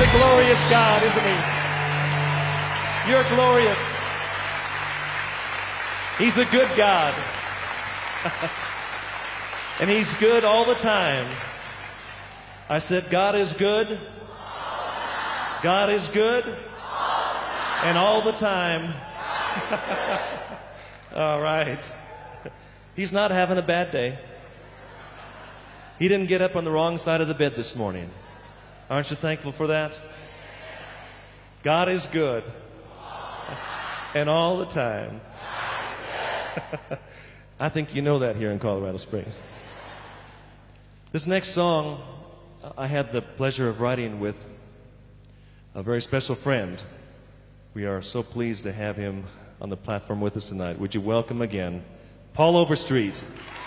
a glorious God, isn't He? You're glorious. He's a good God. And He's good all the time. I said, God is good. God is good. And all the time. All right. He's not having a bad day. He didn't get up on the wrong side of the bed this morning. Aren't you thankful for that? God is good. And all the time. I think you know that here in Colorado Springs. This next song I had the pleasure of writing with a very special friend. We are so pleased to have him on the platform with us tonight. Would you welcome again Paul Overstreet?